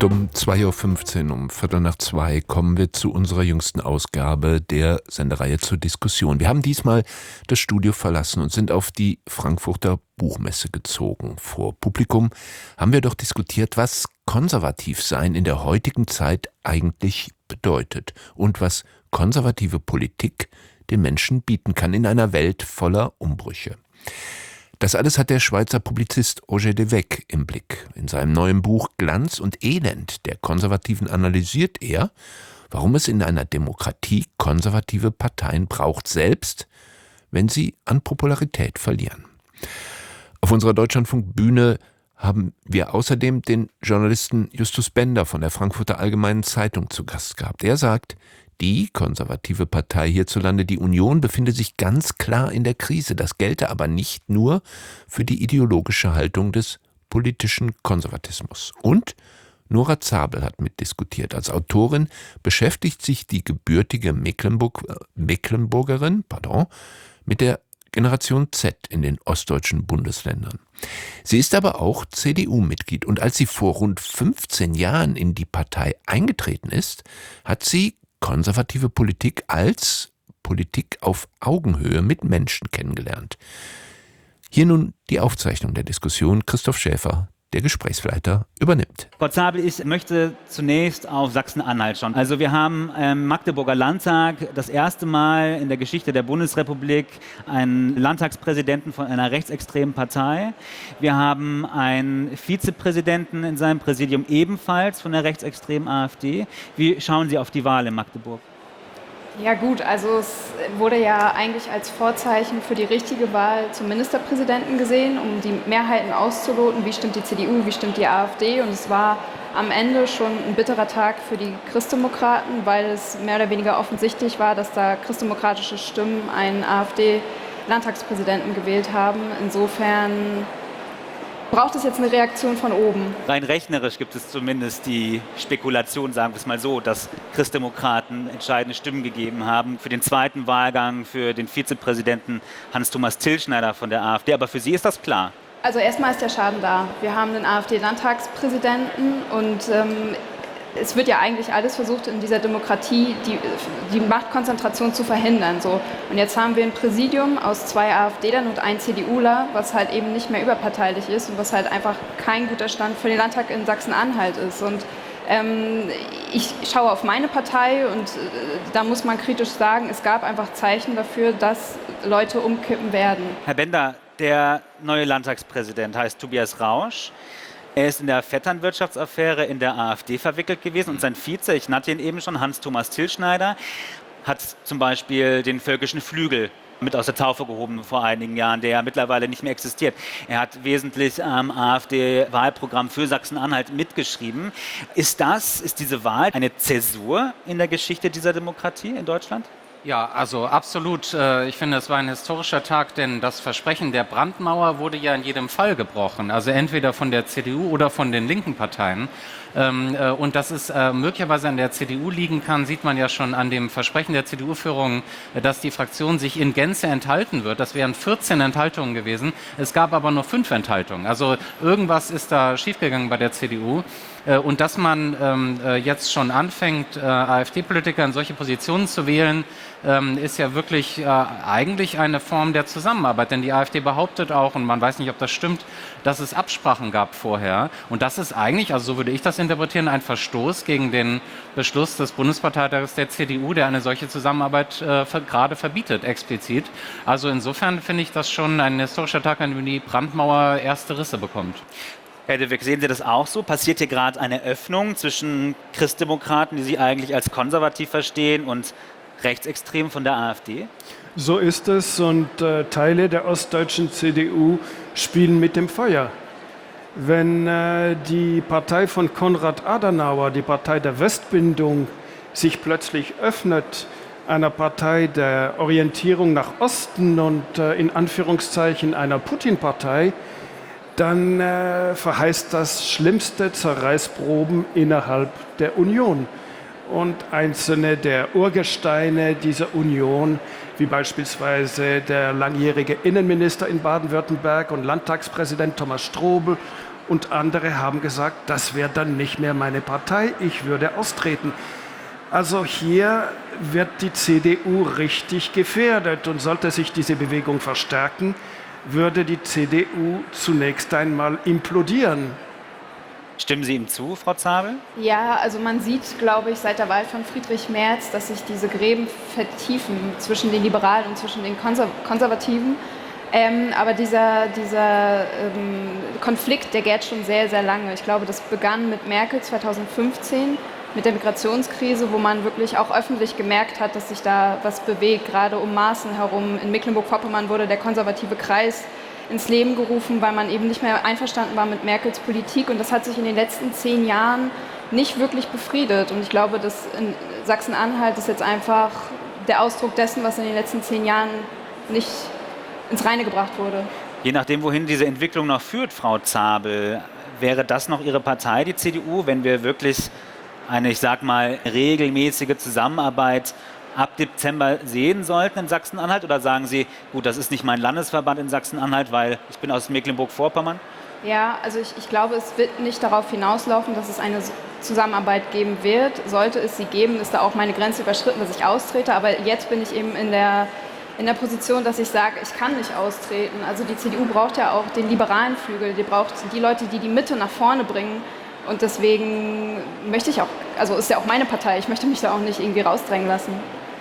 Und um 2.15 Uhr, um 1:15, kommen wir zu unserer jüngsten Ausgabe der Sendereihe zur Diskussion. Wir haben diesmal das Studio verlassen und sind auf die Frankfurter Buchmesse gezogen. Vor Publikum haben wir doch diskutiert, was Konservativsein in der heutigen Zeit eigentlich bedeutet und was konservative Politik den Menschen bieten kann in einer Welt voller Umbrüche. Das alles hat der Schweizer Publizist Roger Devecq im Blick. In seinem neuen Buch Glanz und Elend der Konservativen analysiert er, warum es in einer Demokratie konservative Parteien braucht, selbst wenn sie an Popularität verlieren. Auf unserer Deutschlandfunk-Bühne haben wir außerdem den Journalisten Justus Bender von der Frankfurter Allgemeinen Zeitung zu Gast gehabt. Er sagt, die konservative Partei hierzulande, die Union, befinde sich ganz klar in der Krise. Das gelte aber nicht nur für die ideologische Haltung des politischen Konservatismus. Und Nora Zabel hat mitdiskutiert. Als Autorin beschäftigt sich die gebürtige Mecklenburgerin mit der Generation Z in den ostdeutschen Bundesländern. Sie ist aber auch CDU-Mitglied und als sie vor rund 15 Jahren in die Partei eingetreten ist, hat sie konservative Politik als Politik auf Augenhöhe mit Menschen kennengelernt. Hier nun die Aufzeichnung der Diskussion. Christoph Schäfer, der Gesprächsleiter, übernimmt. Frau Zabel, ich möchte zunächst auf Sachsen-Anhalt schauen. Also wir haben im Magdeburger Landtag das erste Mal in der Geschichte der Bundesrepublik einen Landtagspräsidenten von einer rechtsextremen Partei. Wir haben einen Vizepräsidenten in seinem Präsidium ebenfalls von der rechtsextremen AfD. Wie schauen Sie auf die Wahl in Magdeburg? Ja gut, also es wurde ja eigentlich als Vorzeichen für die richtige Wahl zum Ministerpräsidenten gesehen, um die Mehrheiten auszuloten, wie stimmt die CDU, wie stimmt die AfD. Und es war am Ende schon ein bitterer Tag für die Christdemokraten, weil es mehr oder weniger offensichtlich war, dass da christdemokratische Stimmen einen AfD-Landtagspräsidenten gewählt haben. Insofern braucht es jetzt eine Reaktion von oben. Rein rechnerisch gibt es zumindest die Spekulation, sagen wir es mal so, dass Christdemokraten entscheidende Stimmen gegeben haben für den zweiten Wahlgang für den Vizepräsidenten Hans-Thomas Tillschneider von der AfD. Aber für Sie ist das klar? Also erstmal ist der Schaden da. Wir haben einen AfD-Landtagspräsidenten und es wird ja eigentlich alles versucht, in dieser Demokratie die Machtkonzentration zu verhindern. So. Und jetzt haben wir ein Präsidium aus 2 AfDlern und 1 CDUler, was halt eben nicht mehr überparteilich ist und was halt einfach kein guter Stand für den Landtag in Sachsen-Anhalt ist. Und ich schaue auf meine Partei und da muss man kritisch sagen, es gab einfach Zeichen dafür, dass Leute umkippen werden. Herr Bender, der neue Landtagspräsident heißt Tobias Rausch. Er ist in der Vetternwirtschaftsaffäre in der AfD verwickelt gewesen und sein Vize, ich nannte ihn eben schon, Hans-Thomas Tillschneider, hat zum Beispiel den völkischen Flügel mit aus der Taufe gehoben vor einigen Jahren, der ja mittlerweile nicht mehr existiert. Er hat wesentlich am AfD-Wahlprogramm für Sachsen-Anhalt mitgeschrieben. Ist diese Wahl eine Zäsur in der Geschichte dieser Demokratie in Deutschland? Ja, also absolut. Ich finde, es war ein historischer Tag, denn das Versprechen der Brandmauer wurde ja in jedem Fall gebrochen. Also entweder von der CDU oder von den linken Parteien. Und dass es möglicherweise an der CDU liegen kann, sieht man ja schon an dem Versprechen der CDU-Führung, dass die Fraktion sich in Gänze enthalten wird. Das wären 14 Enthaltungen gewesen. Es gab aber nur 5 Enthaltungen. Also irgendwas ist da schiefgegangen bei der CDU. Und dass man jetzt schon anfängt, AfD-Politiker in solche Positionen zu wählen, ist ja wirklich eigentlich eine Form der Zusammenarbeit. Denn die AfD behauptet auch, und man weiß nicht, ob das stimmt, dass es Absprachen gab vorher. Und das ist eigentlich, also so würde ich das interpretieren, ein Verstoß gegen den Beschluss des Bundesparteitags der CDU, der eine solche Zusammenarbeit gerade verbietet, explizit. Also insofern finde ich das schon ein historischer Tag, an dem die Brandmauer erste Risse bekommt. Herr Devecq, sehen Sie das auch so? Passiert hier gerade eine Öffnung zwischen Christdemokraten, die Sie eigentlich als konservativ verstehen, und Rechtsextremen von der AfD? So ist es und Teile der ostdeutschen CDU spielen mit dem Feuer. Wenn die Partei von Konrad Adenauer, die Partei der Westbindung, sich plötzlich öffnet, einer Partei der Orientierung nach Osten und in Anführungszeichen einer Putin-Partei, dann verheißt das schlimmste Zerreißproben innerhalb der Union. Und einzelne der Urgesteine dieser Union, wie beispielsweise der langjährige Innenminister in Baden-Württemberg und Landtagspräsident Thomas Strobel und andere haben gesagt, das wäre dann nicht mehr meine Partei, ich würde austreten. Also hier wird die CDU richtig gefährdet und sollte sich diese Bewegung verstärken, würde die CDU zunächst einmal implodieren. Stimmen Sie ihm zu, Frau Zabel? Ja, also man sieht, glaube ich, seit der Wahl von Friedrich Merz, dass sich diese Gräben vertiefen zwischen den Liberalen und zwischen den Konservativen. Aber dieser Konflikt, der gärt schon sehr, sehr lange. Ich glaube, das begann mit Merkel 2015, mit der Migrationskrise, wo man wirklich auch öffentlich gemerkt hat, dass sich da was bewegt. Gerade um Maaßen herum in Mecklenburg-Vorpommern wurde der konservative Kreis ins Leben gerufen, weil man eben nicht mehr einverstanden war mit Merkels Politik. Und das hat sich in den letzten 10 Jahren nicht wirklich befriedet. Und ich glaube, dass in Sachsen-Anhalt ist jetzt einfach der Ausdruck dessen, was in den letzten 10 Jahren nicht ins Reine gebracht wurde. Je nachdem, wohin diese Entwicklung noch führt, Frau Zabel, wäre das noch Ihre Partei, die CDU, wenn wir wirklich eine, ich sag mal, regelmäßige Zusammenarbeit ab Dezember sehen sollten in Sachsen-Anhalt? Oder sagen Sie, gut, das ist nicht mein Landesverband in Sachsen-Anhalt, weil ich bin aus Mecklenburg-Vorpommern? Ja, also ich glaube, es wird nicht darauf hinauslaufen, dass es eine Zusammenarbeit geben wird. Sollte es sie geben, ist da auch meine Grenze überschritten, dass ich austrete. Aber jetzt bin ich eben in der Position, dass ich sage, ich kann nicht austreten. Also die CDU braucht ja auch den liberalen Flügel, die braucht die Leute, die die Mitte nach vorne bringen. Und deswegen möchte ich auch, also ist ja auch meine Partei, ich möchte mich da auch nicht irgendwie rausdrängen lassen.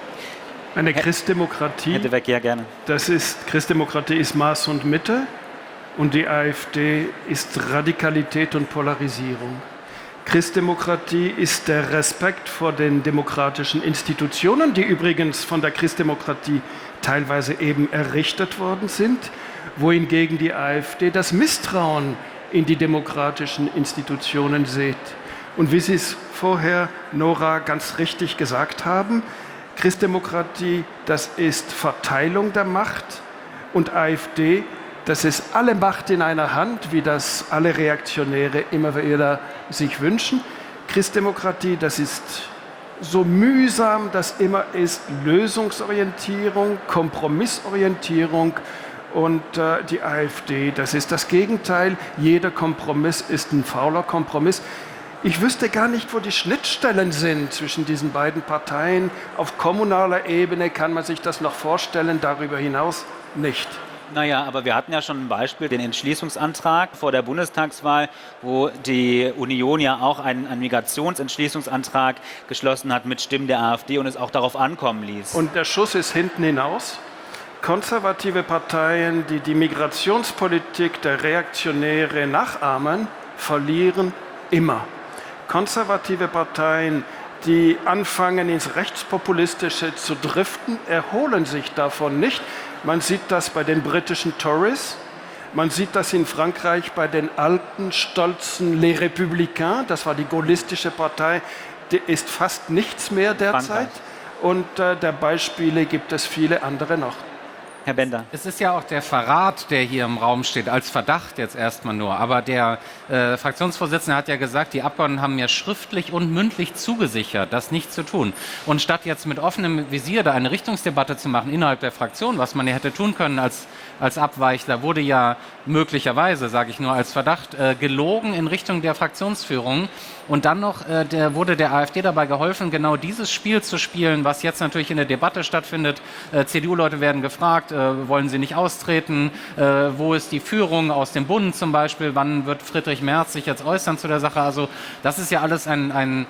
Eine Christdemokratie, Hätte weg, ja gerne. Christdemokratie ist Maß und Mitte und die AfD ist Radikalität und Polarisierung. Christdemokratie ist der Respekt vor den demokratischen Institutionen, die übrigens von der Christdemokratie teilweise eben errichtet worden sind, wohingegen die AfD das Misstrauen in die demokratischen Institutionen sieht. Und wie Sie es vorher, Nora, ganz richtig gesagt haben, Christdemokratie, das ist Verteilung der Macht und AfD, das ist alle Macht in einer Hand, wie das alle Reaktionäre immer wieder sich wünschen. Christdemokratie, das ist so mühsam das immer ist, Lösungsorientierung, Kompromissorientierung. Und die AfD, das ist das Gegenteil. Jeder Kompromiss ist ein fauler Kompromiss. Ich wüsste gar nicht, wo die Schnittstellen sind zwischen diesen beiden Parteien. Auf kommunaler Ebene kann man sich das noch vorstellen, darüber hinaus nicht. Naja, aber wir hatten ja schon ein Beispiel, den Entschließungsantrag vor der Bundestagswahl, wo die Union ja auch einen Migrationsentschließungsantrag geschlossen hat mit Stimmen der AfD und es auch darauf ankommen ließ. Und der Schuss ist hinten hinaus. Konservative Parteien, die die Migrationspolitik der Reaktionäre nachahmen, verlieren immer. Konservative Parteien, die anfangen, ins Rechtspopulistische zu driften, erholen sich davon nicht. Man sieht das bei den britischen Tories, man sieht das in Frankreich bei den alten, stolzen Les Républicains, das war die gaullistische Partei, die ist fast nichts mehr derzeit. Frankreich. Und der Beispiele gibt es viele andere noch. Herr Bender. Es ist ja auch der Verrat, der hier im Raum steht, als Verdacht jetzt erstmal nur. Aber der Fraktionsvorsitzende hat ja gesagt, die Abgeordneten haben mir schriftlich und mündlich zugesichert, das nicht zu tun. Und statt jetzt mit offenem Visier da eine Richtungsdebatte zu machen innerhalb der Fraktion, was man ja hätte tun können als Abweichler, wurde ja möglicherweise, sage ich nur als Verdacht, gelogen in Richtung der Fraktionsführung. Und dann noch wurde der AfD dabei geholfen, genau dieses Spiel zu spielen, was jetzt natürlich in der Debatte stattfindet. CDU-Leute werden gefragt, wollen sie nicht austreten? Wo ist die Führung aus dem Bund zum Beispiel? Wann wird Friedrich Merz sich jetzt äußern zu der Sache? Also das ist ja alles eine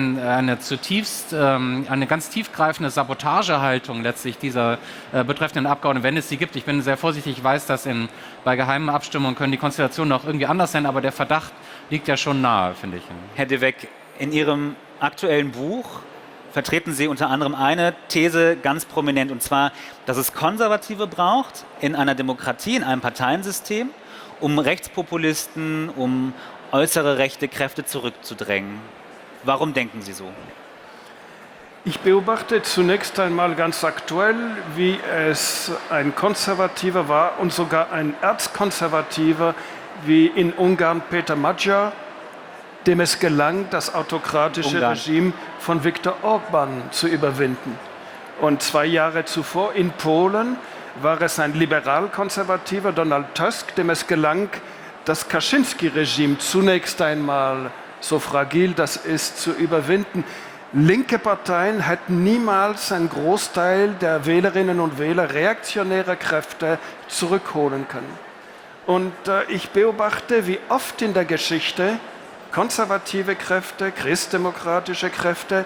ganz tiefgreifende Sabotagehaltung letztlich dieser betreffenden Abgeordneten, wenn es sie gibt. Ich bin sehr vorsichtig, ich weiß, dass bei geheimen Abstimmungen können die Konstellationen auch irgendwie anders sein, aber der Verdacht liegt ja schon nahe, finde ich. Herr de Weck, in Ihrem aktuellen Buch vertreten Sie unter anderem eine These ganz prominent, und zwar, dass es Konservative braucht in einer Demokratie, in einem Parteiensystem, um Rechtspopulisten, um äußere rechte Kräfte zurückzudrängen. Warum denken Sie so? Ich beobachte zunächst einmal ganz aktuell, wie es ein Konservativer war und sogar ein Erzkonservativer wie in Ungarn Peter Magyar, dem es gelang, das autokratische Regime von Viktor Orbán zu überwinden. Und 2 Jahre zuvor in Polen war es ein liberal-konservativer Donald Tusk, dem es gelang, das Kaczynski-Regime zunächst einmal, so fragil das ist, zu überwinden. Linke Parteien hätten niemals einen Großteil der Wählerinnen und Wähler reaktionärer Kräfte zurückholen können. Und ich beobachte, wie oft in der Geschichte konservative Kräfte, christdemokratische Kräfte,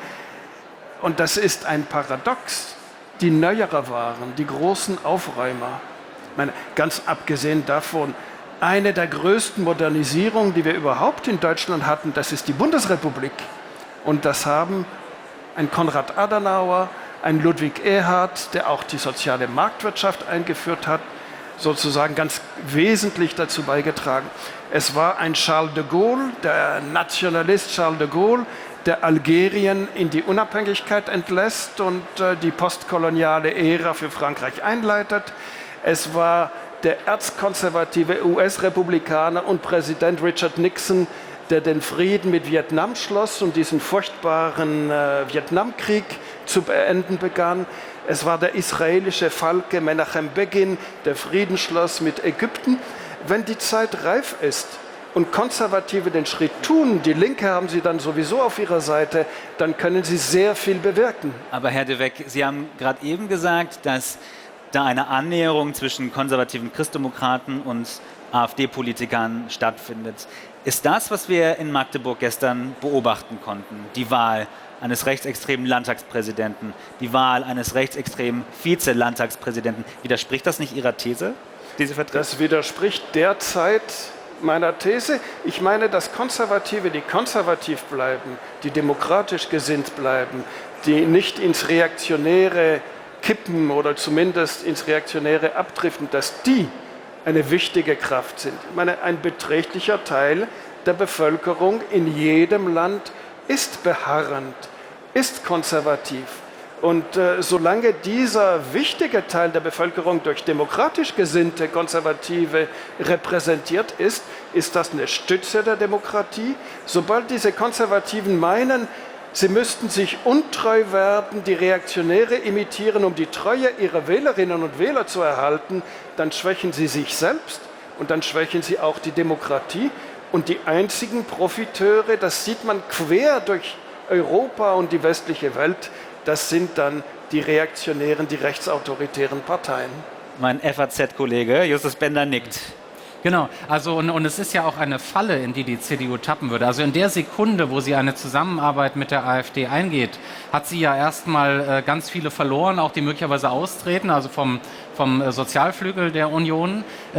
und das ist ein Paradox, die Neuerer waren, die großen Aufräumer. Ich meine, ganz abgesehen davon, eine der größten Modernisierungen, die wir überhaupt in Deutschland hatten, das ist die Bundesrepublik. Und das haben ein Konrad Adenauer, ein Ludwig Erhard, der auch die soziale Marktwirtschaft eingeführt hat, sozusagen ganz wesentlich dazu beigetragen. Es war ein Charles de Gaulle, der Nationalist Charles de Gaulle, der Algerien in die Unabhängigkeit entlässt und die postkoloniale Ära für Frankreich einleitet. Es war der erzkonservative US-Republikaner und Präsident Richard Nixon, der den Frieden mit Vietnam schloss und diesen furchtbaren Vietnamkrieg zu beenden begann. Es war der israelische Falke Menachem Begin, der Frieden schloss mit Ägypten. Wenn die Zeit reif ist und Konservative den Schritt tun, die Linke haben sie dann sowieso auf ihrer Seite, dann können sie sehr viel bewirken. Aber Herr de Weck, Sie haben gerade eben gesagt, dass da eine Annäherung zwischen konservativen Christdemokraten und AfD-Politikern stattfindet. Ist das, was wir in Magdeburg gestern beobachten konnten, die Wahl eines rechtsextremen Landtagspräsidenten, die Wahl eines rechtsextremen Vize-Landtagspräsidenten, widerspricht das nicht Ihrer These, die Sie vertreten? Das widerspricht derzeit meiner These. Ich meine, dass Konservative, die konservativ bleiben, die demokratisch gesinnt bleiben, die nicht ins Reaktionäre kippen oder zumindest ins Reaktionäre abdriften, dass die eine wichtige Kraft sind. Ich meine, ein beträchtlicher Teil der Bevölkerung in jedem Land ist beharrend, ist konservativ. Und solange dieser wichtige Teil der Bevölkerung durch demokratisch gesinnte Konservative repräsentiert ist, ist das eine Stütze der Demokratie. Sobald diese Konservativen meinen, sie müssten sich untreu werden, die Reaktionäre imitieren, um die Treue ihrer Wählerinnen und Wähler zu erhalten, dann schwächen sie sich selbst und dann schwächen sie auch die Demokratie. Und die einzigen Profiteure, das sieht man quer durch Europa und die westliche Welt, das sind dann die reaktionären, die rechtsautoritären Parteien. Mein FAZ-Kollege Justus Bender nickt. Genau, also und es ist ja auch eine Falle, in die CDU tappen würde. Also in der Sekunde, wo sie eine Zusammenarbeit mit der AfD eingeht, hat sie ja erstmal ganz viele verloren, auch die möglicherweise austreten, also vom Sozialflügel der Union.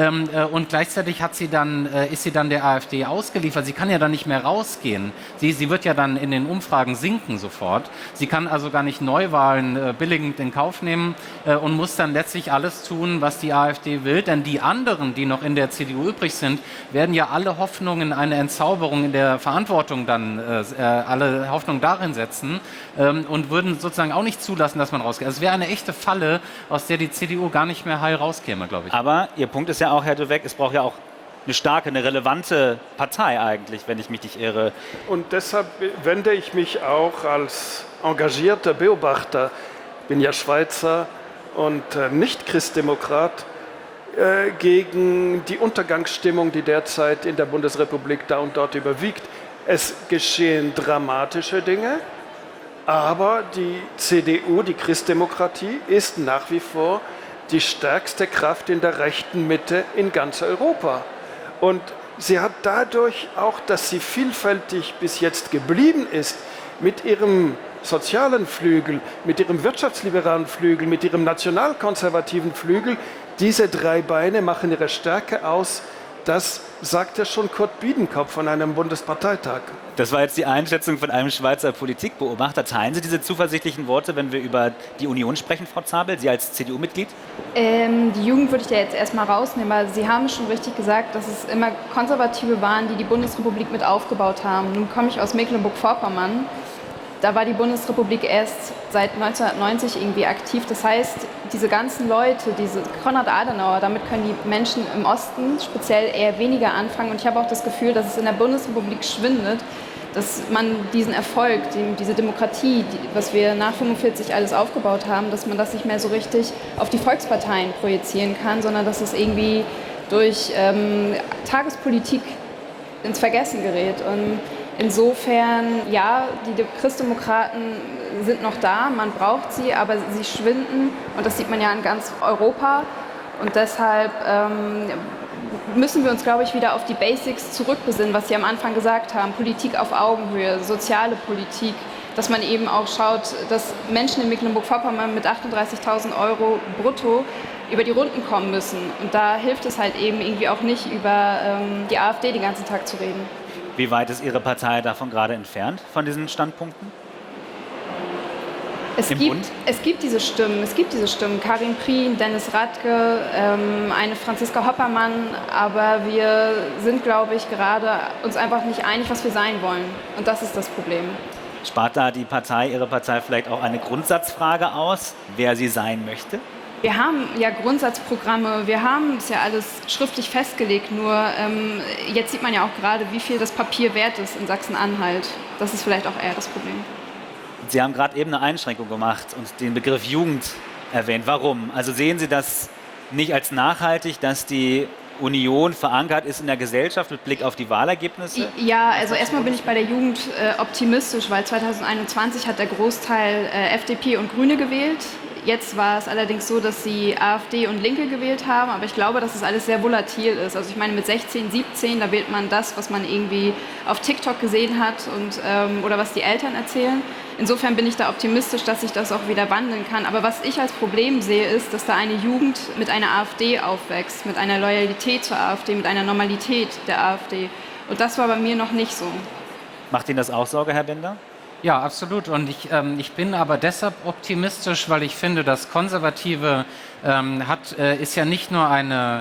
Und gleichzeitig ist sie dann der AfD ausgeliefert. Sie kann ja dann nicht mehr rausgehen. Sie wird ja dann in den Umfragen sinken sofort. Sie kann also gar nicht Neuwahlen billigend in Kauf nehmen und muss dann letztlich alles tun, was die AfD will. Denn die anderen, die noch in der CDU übrig sind, werden ja alle Hoffnungen, eine Entzauberung in der Verantwortung dann, alle Hoffnung darin setzen und würden sozusagen auch nicht zulassen, dass man rausgeht. Also es wäre eine echte Falle, aus der die CDU gar nicht mehr heil rauskäme, glaube ich. Aber Ihr Punkt ist ja auch, Herr de Weck, es braucht ja auch eine starke, eine relevante Partei eigentlich, wenn ich mich nicht irre. Und deshalb wende ich mich auch als engagierter Beobachter, bin ja Schweizer und nicht Christdemokrat, gegen die Untergangsstimmung, die derzeit in der Bundesrepublik da und dort überwiegt. Es geschehen dramatische Dinge, aber die CDU, die Christdemokratie, ist nach wie vor die stärkste Kraft in der rechten Mitte in ganz Europa. Und sie hat dadurch auch, dass sie vielfältig bis jetzt geblieben ist, mit ihrem sozialen Flügel, mit ihrem wirtschaftsliberalen Flügel, mit ihrem nationalkonservativen Flügel, diese drei Beine machen ihre Stärke aus. Das sagt ja schon Kurt Biedenkopf von einem Bundesparteitag. Das war jetzt die Einschätzung von einem Schweizer Politikbeobachter. Teilen Sie diese zuversichtlichen Worte, wenn wir über die Union sprechen, Frau Zabel, Sie als CDU-Mitglied? Die Jugend würde ich da jetzt erstmal rausnehmen, aber Sie haben schon richtig gesagt, dass es immer Konservative waren, die die Bundesrepublik mit aufgebaut haben. Nun komme ich aus Mecklenburg-Vorpommern. Da war die Bundesrepublik erst seit 1990 irgendwie aktiv. Das heißt, diese ganzen Leute, diese Konrad Adenauer, damit können die Menschen im Osten speziell eher weniger anfangen. Und ich habe auch das Gefühl, dass es in der Bundesrepublik schwindet, dass man diesen Erfolg, diese Demokratie, was wir nach 1945 alles aufgebaut haben, dass man das nicht mehr so richtig auf die Volksparteien projizieren kann, sondern dass es irgendwie durch Tagespolitik ins Vergessen gerät. Und insofern, ja, die Christdemokraten sind noch da, man braucht sie, aber sie schwinden und das sieht man ja in ganz Europa. Und deshalb müssen wir uns, glaube ich, wieder auf die Basics zurückbesinnen, was Sie am Anfang gesagt haben. Politik auf Augenhöhe, soziale Politik, dass man eben auch schaut, dass Menschen in Mecklenburg-Vorpommern mit 38.000 € brutto über die Runden kommen müssen. Und da hilft es halt eben irgendwie auch nicht, über die AfD den ganzen Tag zu reden. Wie weit ist Ihre Partei davon gerade entfernt, von diesen Standpunkten? Es gibt diese Stimmen, Karin Prien, Dennis Radke, eine Franziska Hoppermann, aber wir sind, glaube ich, gerade uns einfach nicht einig, was wir sein wollen. Und das ist das Problem. Spart da Ihre Partei vielleicht auch eine Grundsatzfrage aus, wer sie sein möchte? Wir haben ja Grundsatzprogramme, wir haben es ja alles schriftlich festgelegt, nur jetzt sieht man ja auch gerade, wie viel das Papier wert ist in Sachsen-Anhalt. Das ist vielleicht auch eher das Problem. Sie haben gerade eben eine Einschränkung gemacht und den Begriff Jugend erwähnt. Warum? Also sehen Sie das nicht als nachhaltig, dass die Union verankert ist in der Gesellschaft mit Blick auf die Wahlergebnisse? Ja, also erstmal bin ich bei der Jugend optimistisch, weil 2021 hat der Großteil FDP und Grüne gewählt. Jetzt war es allerdings so, dass sie AfD und Linke gewählt haben, aber ich glaube, dass es alles sehr volatil ist. Also ich meine, mit 16, 17, da wählt man das, was man irgendwie auf TikTok gesehen hat und, oder was die Eltern erzählen. Insofern bin ich da optimistisch, dass sich das auch wieder wandeln kann. Aber was ich als Problem sehe, ist, dass da eine Jugend mit einer AfD aufwächst, mit einer Loyalität zur AfD, mit einer Normalität der AfD. Und das war bei mir noch nicht so. Macht Ihnen das auch Sorge, Herr Bender? Ja, absolut. Und ich bin aber deshalb optimistisch, weil ich finde, das Konservative ist ja nicht nur eine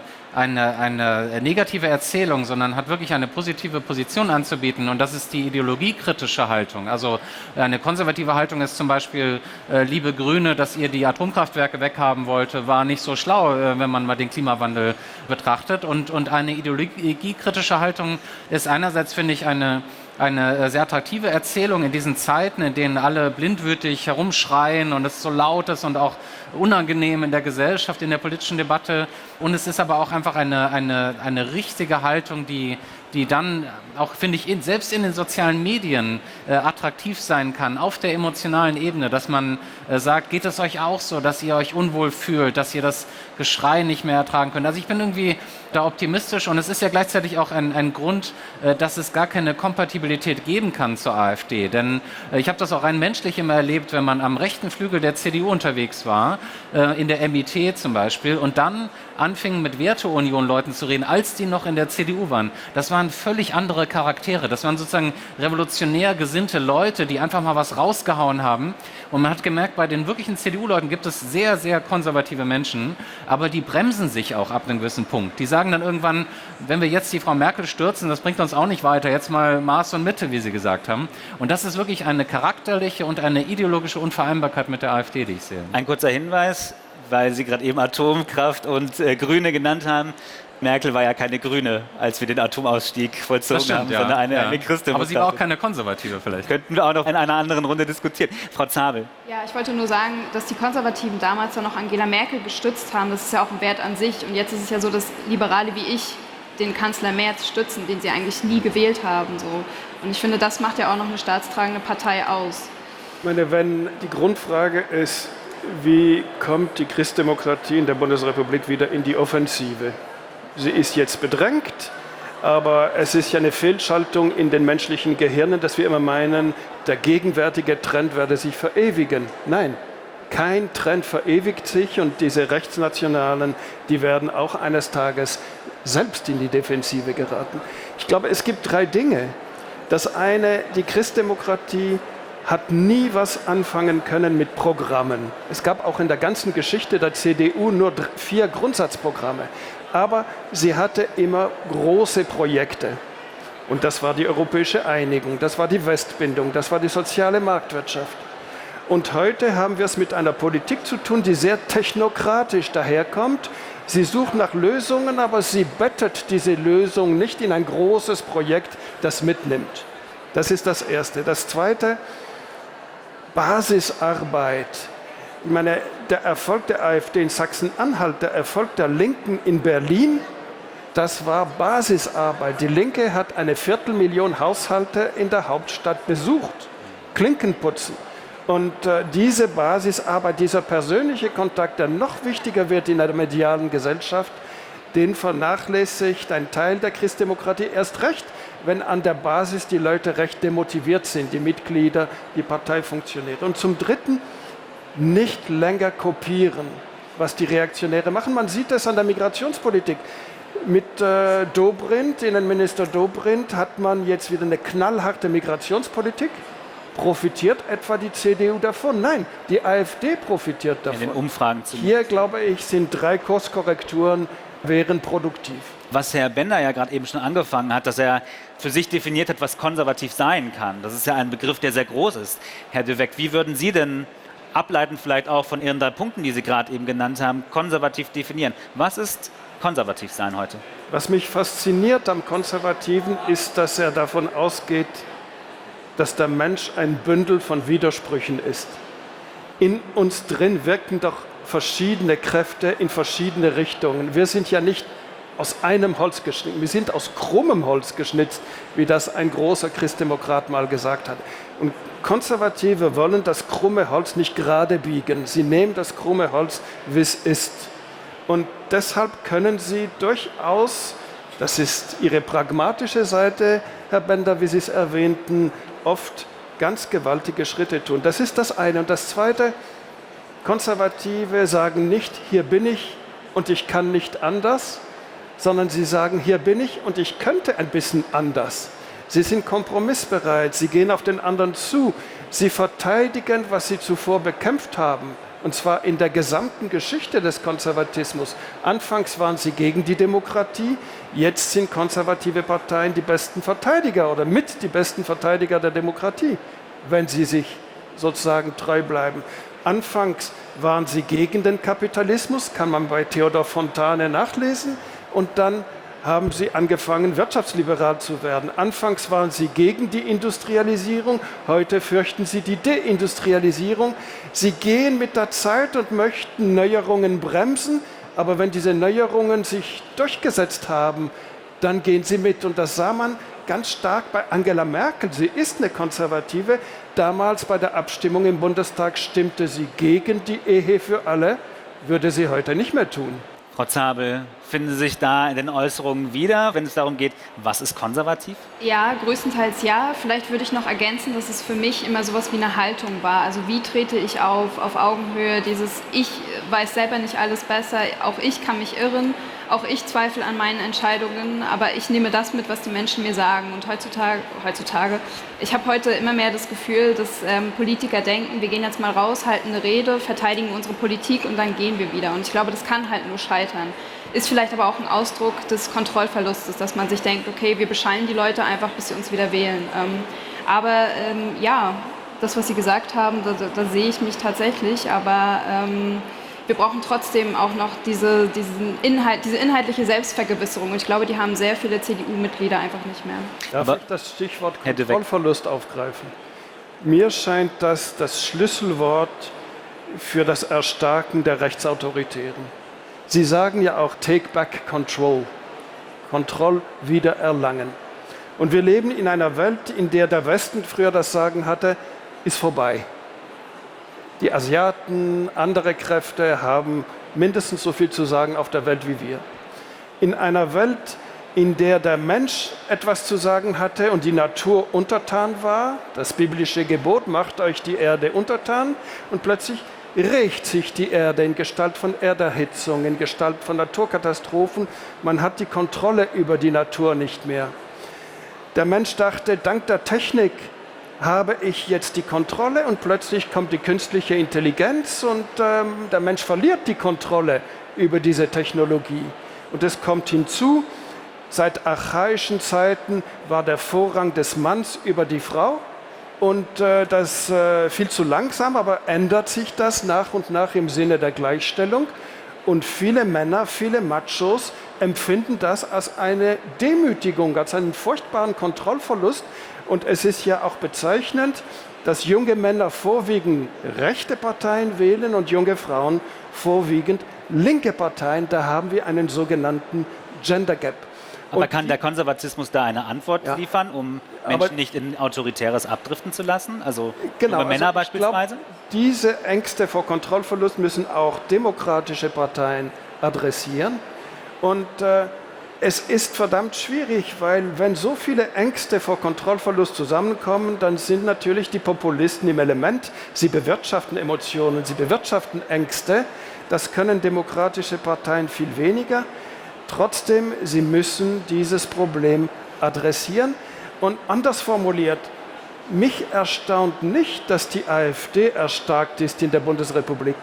negative Erzählung, sondern hat wirklich eine positive Position anzubieten. Und das ist die ideologiekritische Haltung. Also eine konservative Haltung ist zum Beispiel, liebe Grüne, dass ihr die Atomkraftwerke weghaben wollte, war nicht so schlau, wenn man mal den Klimawandel betrachtet. Und eine ideologiekritische Haltung ist einerseits, finde ich, eine sehr attraktive Erzählung in diesen Zeiten, in denen alle blindwütig herumschreien und es so laut ist und auch unangenehm in der Gesellschaft, in der politischen Debatte. Und es ist aber auch einfach eine richtige Haltung, die dann auch, finde ich, selbst in den sozialen Medien attraktiv sein kann, auf der emotionalen Ebene, dass man sagt, geht es euch auch so, dass ihr euch unwohl fühlt, dass ihr das Geschrei nicht mehr ertragen könnt. Also ich bin irgendwie da optimistisch und es ist ja gleichzeitig auch ein Grund, dass es gar keine Kompatibilität geben kann zur AfD. Denn ich habe das auch rein menschlich immer erlebt, wenn man am rechten Flügel der CDU unterwegs war, in der MIT zum Beispiel, und dann anfingen mit Werteunion-Leuten zu reden, als die noch in der CDU waren. Das waren völlig andere Charaktere. Das waren sozusagen revolutionär gesinnte Leute, die einfach mal was rausgehauen haben. Und man hat gemerkt, bei den wirklichen CDU-Leuten gibt es sehr, sehr konservative Menschen, aber die bremsen sich auch ab einem gewissen Punkt. Die sagen dann irgendwann, wenn wir jetzt die Frau Merkel stürzen, das bringt uns auch nicht weiter, jetzt mal Maß und Mitte, wie Sie gesagt haben. Und das ist wirklich eine charakterliche und eine ideologische Unvereinbarkeit mit der AfD, die ich sehe. Ein kurzer Hinweis, weil Sie gerade eben Atomkraft und Grüne genannt haben. Merkel war ja keine Grüne, als wir den Atomausstieg vollzogen haben, sondern eine Christdemokratin. Aber sie war auch keine Konservative vielleicht. Könnten wir auch noch in einer anderen Runde diskutieren. Frau Zabel. Ja, ich wollte nur sagen, dass die Konservativen damals dann noch Angela Merkel gestützt haben. Das ist ja auch ein Wert an sich. Und jetzt ist es ja so, dass Liberale wie ich den Kanzler Merz stützen, den sie eigentlich nie gewählt haben. So. Und ich finde, das macht ja auch noch eine staatstragende Partei aus. Ich meine, wenn die Grundfrage ist, wie kommt die Christdemokratie in der Bundesrepublik wieder in die Offensive? Sie ist jetzt bedrängt, aber es ist ja eine Fehlschaltung in den menschlichen Gehirnen, dass wir immer meinen, der gegenwärtige Trend werde sich verewigen. Nein, kein Trend verewigt sich und diese Rechtsnationalen, die werden auch eines Tages selbst in die Defensive geraten. Ich glaube, es gibt 3 Dinge. Das eine, die Christdemokratie hat nie was anfangen können mit Programmen. Es gab auch in der ganzen Geschichte der CDU nur 4 Grundsatzprogramme. Aber sie hatte immer große Projekte. Und das war die europäische Einigung, das war die Westbindung, das war die soziale Marktwirtschaft. Und heute haben wir es mit einer Politik zu tun, die sehr technokratisch daherkommt. Sie sucht nach Lösungen, aber sie bettet diese Lösung nicht in ein großes Projekt, das mitnimmt. Das ist das Erste. Das Zweite, Basisarbeit. Ich meine, der Erfolg der AfD in Sachsen-Anhalt, der Erfolg der Linken in Berlin, Das war Basisarbeit. Die Linke hat 250.000 Haushalte in der Hauptstadt besucht. Klinken putzen. Und diese Basisarbeit, dieser persönliche Kontakt, der noch wichtiger wird in der medialen Gesellschaft, den vernachlässigt ein Teil der Christdemokratie erst recht, wenn an der Basis die Leute recht demotiviert sind, die Mitglieder, die Partei funktioniert. Und zum Dritten, nicht länger kopieren, was die Reaktionäre machen. Man sieht es an der Migrationspolitik. Mit Dobrindt, Innenminister Dobrindt, hat man jetzt wieder eine knallharte Migrationspolitik. Profitiert etwa die CDU davon? Nein, die AfD profitiert davon. In den Umfragen Hier, glaube ich, sind 3 Kurskorrekturen wären produktiv. Was Herr Bender ja gerade eben schon angefangen hat, dass er für sich definiert hat, was konservativ sein kann. Das ist ja ein Begriff, der sehr groß ist. Herr de Weck, wie würden Sie denn ableiten, vielleicht auch von Ihren 3 Punkten, die Sie gerade eben genannt haben, konservativ definieren? Was ist konservativ sein heute? Was mich fasziniert am Konservativen ist, dass er davon ausgeht, dass der Mensch ein Bündel von Widersprüchen ist. In uns drin wirken doch verschiedene Kräfte in verschiedene Richtungen. Wir sind ja nicht aus einem Holz geschnitten, wir sind aus krummem Holz geschnitzt, wie das ein großer Christdemokrat mal gesagt hat. Und Konservative wollen das krumme Holz nicht gerade biegen. Sie nehmen das krumme Holz, wie es ist. Und deshalb können sie durchaus, das ist ihre pragmatische Seite, Herr Bender, wie Sie es erwähnten, oft ganz gewaltige Schritte tun. Das ist das eine. Und das zweite, Konservative sagen nicht, hier bin ich und ich kann nicht anders, sondern sie sagen, hier bin ich und ich könnte ein bisschen anders. Sie sind kompromissbereit, sie gehen auf den anderen zu, sie verteidigen, was sie zuvor bekämpft haben. Und zwar in der gesamten Geschichte des Konservatismus. Anfangs waren sie gegen die Demokratie, jetzt sind konservative Parteien die besten Verteidiger oder mit die besten Verteidiger der Demokratie, wenn sie sich sozusagen treu bleiben. Anfangs waren sie gegen den Kapitalismus, kann man bei Theodor Fontane nachlesen, und dann haben sie angefangen, wirtschaftsliberal zu werden. Anfangs waren sie gegen die Industrialisierung, heute fürchten sie die Deindustrialisierung. Sie gehen mit der Zeit und möchten Neuerungen bremsen, aber wenn diese Neuerungen sich durchgesetzt haben, dann gehen sie mit. Und das sah man ganz stark bei Angela Merkel. Sie ist eine Konservative. Damals bei der Abstimmung im Bundestag stimmte sie gegen die Ehe für alle, würde sie heute nicht mehr tun. Frau Zabel, finden Sie sich da in den Äußerungen wieder, wenn es darum geht, was ist konservativ? Ja, größtenteils ja. Vielleicht würde ich noch ergänzen, dass es für mich immer sowas wie eine Haltung war. Also wie trete ich auf Augenhöhe, dieses ich weiß selber nicht alles besser, auch ich kann mich irren, auch ich zweifle an meinen Entscheidungen, aber ich nehme das mit, was die Menschen mir sagen. Und heutzutage, ich habe heute immer mehr das Gefühl, dass Politiker denken, wir gehen jetzt mal raus, halten eine Rede, verteidigen unsere Politik und dann gehen wir wieder. Und ich glaube, das kann halt nur scheitern. Ist vielleicht aber auch ein Ausdruck des Kontrollverlustes, dass man sich denkt, okay, wir beschallen die Leute einfach, bis sie uns wieder wählen. Aber ja, das, was Sie gesagt haben, da sehe ich mich tatsächlich, aber wir brauchen trotzdem auch noch diese inhaltliche Selbstvergewisserung. Und ich glaube, die haben sehr viele CDU-Mitglieder einfach nicht mehr. Darf ich das Stichwort Kontrollverlust aufgreifen? Mir scheint das Schlüsselwort für das Erstarken der Rechtsautoritären. Sie sagen ja auch Take back control, Kontroll wiedererlangen. Und wir leben in einer Welt, in der der Westen früher das Sagen hatte, ist vorbei. Die Asiaten, andere Kräfte haben mindestens so viel zu sagen auf der Welt wie wir. In einer Welt, in der der Mensch etwas zu sagen hatte und die Natur untertan war, das biblische Gebot, macht euch die Erde untertan, und plötzlich rächt sich die Erde in Gestalt von Erderhitzung, in Gestalt von Naturkatastrophen. Man hat die Kontrolle über die Natur nicht mehr. Der Mensch dachte, dank der Technik habe ich jetzt die Kontrolle, und plötzlich kommt die künstliche Intelligenz und der Mensch verliert die Kontrolle über diese Technologie. Und es kommt hinzu, seit archaischen Zeiten war der Vorrang des Manns über die Frau. Und das viel zu langsam, aber ändert sich das nach und nach im Sinne der Gleichstellung. Und viele Männer, viele Machos empfinden das als eine Demütigung, als einen furchtbaren Kontrollverlust. Und es ist ja auch bezeichnend, dass junge Männer vorwiegend rechte Parteien wählen und junge Frauen vorwiegend linke Parteien. Da haben wir einen sogenannten Gender Gap. Aber kann der Konservatismus da eine Antwort liefern, um Menschen nicht in Autoritäres abdriften zu lassen? Also genau, über Männer beispielsweise? Ich glaub, diese Ängste vor Kontrollverlust müssen auch demokratische Parteien adressieren. Und es ist verdammt schwierig, weil wenn so viele Ängste vor Kontrollverlust zusammenkommen, dann sind natürlich die Populisten im Element. Sie bewirtschaften Emotionen, sie bewirtschaften Ängste. Das können demokratische Parteien viel weniger. Trotzdem, sie müssen dieses Problem adressieren. Und anders formuliert, mich erstaunt nicht, dass die AfD erstarkt ist in der Bundesrepublik.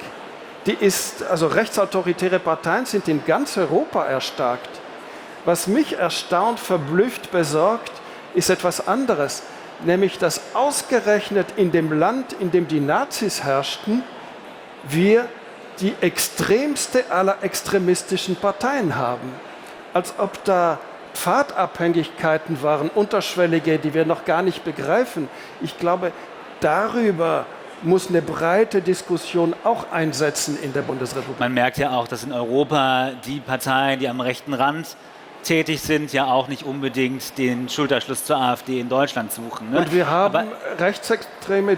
Also rechtsautoritäre Parteien sind in ganz Europa erstarkt. Was mich erstaunt, verblüfft, besorgt, ist etwas anderes, nämlich dass ausgerechnet in dem Land, in dem die Nazis herrschten, wir die extremste aller extremistischen Parteien haben. Als ob da Pfadabhängigkeiten waren, unterschwellige, die wir noch gar nicht begreifen. Ich glaube, darüber muss eine breite Diskussion auch einsetzen in der Bundesrepublik. Man merkt ja auch, dass in Europa die Parteien, die am rechten Rand tätig sind, ja auch nicht unbedingt den Schulterschluss zur AfD in Deutschland suchen. Ne? Und wir haben Rechtsextreme,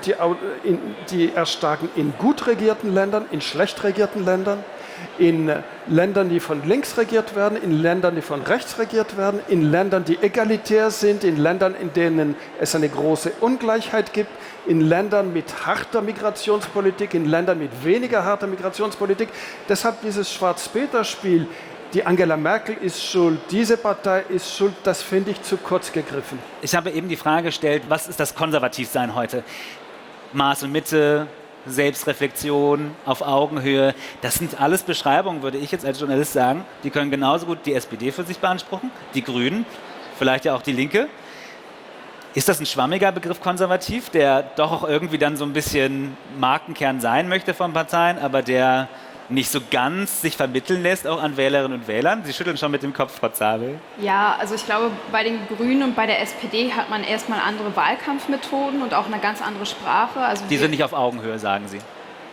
die erstarken in gut regierten Ländern, in schlecht regierten Ländern, in Ländern, die von links regiert werden, in Ländern, die von rechts regiert werden, in Ländern, die egalitär sind, in Ländern, in denen es eine große Ungleichheit gibt, in Ländern mit harter Migrationspolitik, in Ländern mit weniger harter Migrationspolitik. Deshalb dieses Schwarz-Peter-Spiel, die Angela Merkel ist schuld, diese Partei ist schuld, das finde ich zu kurz gegriffen. Ich habe eben die Frage gestellt, was ist das Konservativsein heute? Maß und Mitte, Selbstreflexion, auf Augenhöhe, das sind alles Beschreibungen, würde ich jetzt als Journalist sagen, die können genauso gut die SPD für sich beanspruchen, die Grünen, vielleicht ja auch die Linke. Ist das ein schwammiger Begriff konservativ, der doch auch irgendwie dann so ein bisschen Markenkern sein möchte von Parteien, aber der nicht so ganz sich vermitteln lässt, auch an Wählerinnen und Wählern? Sie schütteln schon mit dem Kopf, Frau Zabel. Ja, also ich glaube, bei den Grünen und bei der SPD hat man erstmal andere Wahlkampfmethoden und auch eine ganz andere Sprache. Also die sind nicht auf Augenhöhe, sagen Sie?